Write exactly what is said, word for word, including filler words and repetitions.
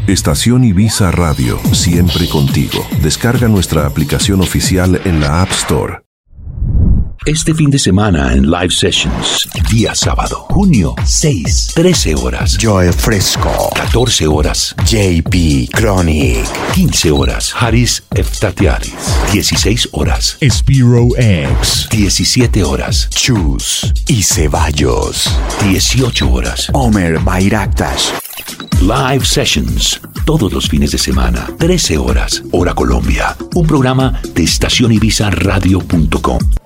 Estación Ibiza Radio, siempre contigo. Descarga nuestra aplicación oficial en la App Store. Este fin de semana en Live Sessions, día sábado, junio seis, trece horas, Joe Fresco, catorce horas, J P Chronic, quince horas, Haris Eftatiaris, dieciséis horas, Spiro X, diecisiete horas, Chus y Ceballos, dieciocho horas, Omer Bayraktas. Live Sessions, todos los fines de semana, trece horas, hora Colombia. Un programa de estación ibiza radio punto com.